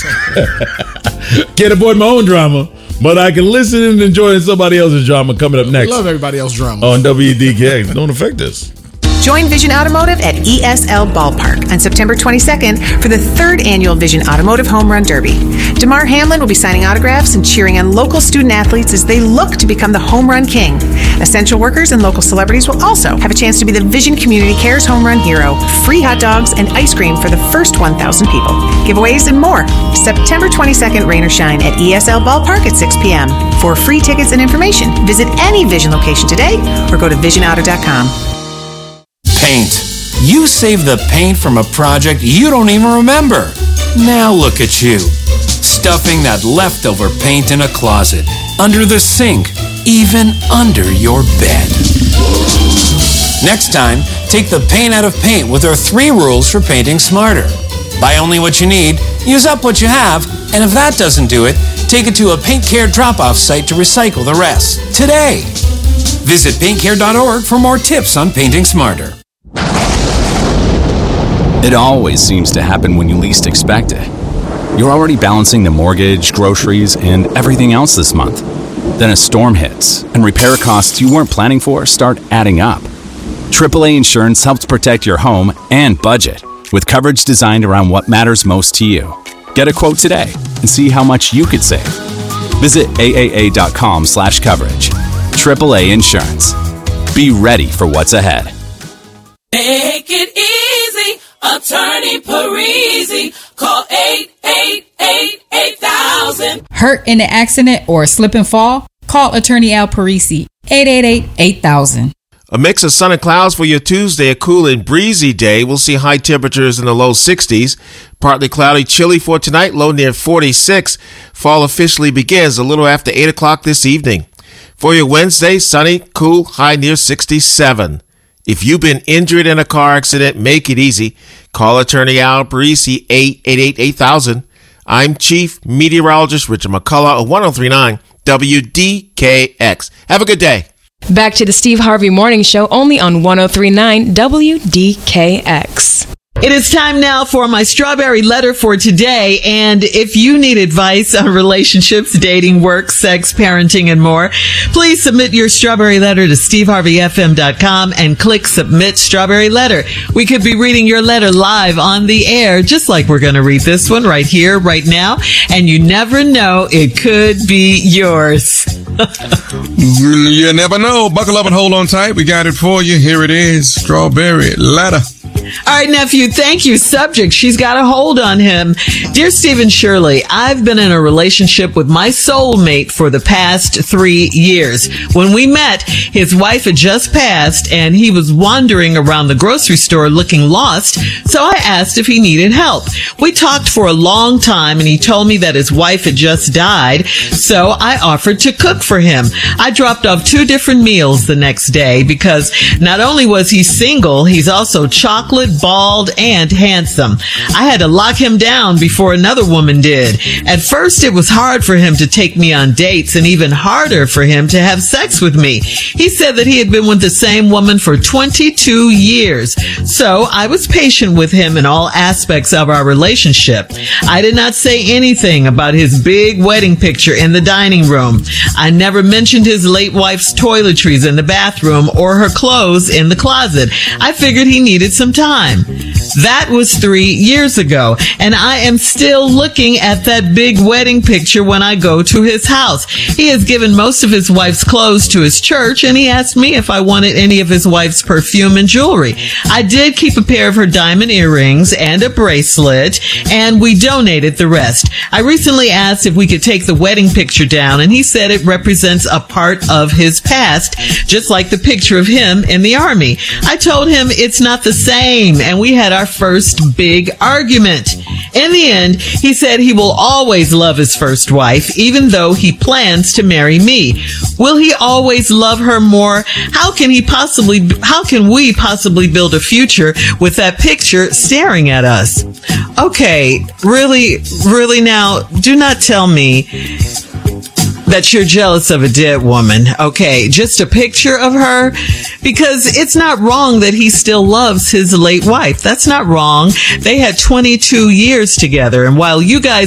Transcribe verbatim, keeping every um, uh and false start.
Can't avoid my own drama, but I can listen and enjoy somebody else's drama. Coming up next. I love everybody else's drama. On W D K X. Don't affect us. Join Vision Automotive at E S L Ballpark on September twenty-second for the third annual Vision Automotive Home Run Derby. DeMar Hamlin will be signing autographs and cheering on local student athletes as they look to become the home run king. Essential workers and local celebrities will also have a chance to be the Vision Community Cares Home Run Hero. Free hot dogs and ice cream for the first one thousand people. Giveaways and more. September twenty-second, rain or shine at E S L Ballpark at six p.m. For free tickets and information, visit any Vision location today or go to vision auto dot com. Paint. You saved the paint from a project you don't even remember. Now look at you, stuffing that leftover paint in a closet, under the sink, even under your bed. Next time, take the paint out of paint with our three rules for painting smarter. Buy only what you need, use up what you have, and if that doesn't do it, take it to a Paint Care drop-off site to recycle the rest. Today. Visit paint care dot org for more tips on painting smarter. It always seems to happen when you least expect it. You're already balancing the mortgage, groceries, and everything else this month. Then a storm hits, and repair costs you weren't planning for start adding up. triple A Insurance helps protect your home and budget with coverage designed around what matters most to you. Get a quote today and see how much you could save. Visit A A A dot com slash coverage. triple A Insurance. Be ready for what's ahead. Make it easy, Attorney Parisi. Call eight eight eight, eight thousand. Hurt in an accident or slip and fall? Call Attorney Al Parisi, eight eight eight, eight thousand. A mix of sun and clouds for your Tuesday, a cool and breezy day. We'll see high temperatures in the low sixties. Partly cloudy, chilly for tonight, low near forty-six. Fall officially begins a little after eight o'clock this evening. For your Wednesday, sunny, cool, high near sixty-seven. If you've been injured in a car accident, make it easy. Call Attorney Al Parisi, eight eight eight, eight thousand. I'm Chief Meteorologist Richard McCullough of one oh three point nine W D K X. Have a good day. Back to the Steve Harvey Morning Show, only on one oh three point nine W D K X. It is time now for my strawberry letter for today. And if you need advice on relationships, dating, work, sex, parenting, and more, please submit your strawberry letter to steve harvey f m dot com and click Submit Strawberry Letter. We could be reading your letter live on the air, just like we're going to read this one right here, right now. And you never know, it could be yours. You never know. Buckle up and hold on tight. We got it for you. Here it is. Strawberry letter. All right, nephew, thank you. Subject, she's got a hold on him. Dear Stephen Shirley, I've been in a relationship with my soulmate for the past three years. When we met, his wife had just passed and he was wandering around the grocery store looking lost, so I asked if he needed help. We talked for a long time and he told me that his wife had just died, so I offered to cook for him. I dropped off two different meals the next day because not only was he single, he's also chocolate, bald, and handsome. I had to lock him down before another woman did. At first, it was hard for him to take me on dates and even harder for him to have sex with me. He said that he had been with the same woman for twenty-two years. So I was patient with him in all aspects of our relationship. I did not say anything about his big wedding picture in the dining room. I never mentioned his late wife's toiletries in the bathroom or her clothes in the closet. I figured he needed some time. That was three years ago, and I am still looking at that big wedding picture when I go to his house. He has given most of his wife's clothes to his church, and he asked me if I wanted any of his wife's perfume and jewelry. I did keep a pair of her diamond earrings and a bracelet, and we donated the rest. I recently asked if we could take the wedding picture down, and he said it represents a part of his past, just like the picture of him in the army. I told him it's not the same, and we had our first big argument. In the end, he said he will always love his first wife, even though he plans to marry me. Will he always love her more? How can he possibly, how can we possibly build a future with that picture staring at us? Okay, really, really now, do not tell me that you're jealous of a dead woman. Okay, just a picture of her, because it's not wrong that he still loves his late wife. That's not wrong. They had twenty-two years together, and while you guys